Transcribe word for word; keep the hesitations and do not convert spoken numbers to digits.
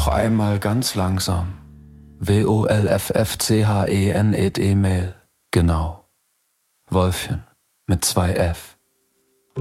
Noch einmal ganz langsam. W O L F F C H E N E D Mail. Genau. Wolfchen. Mit zwei F.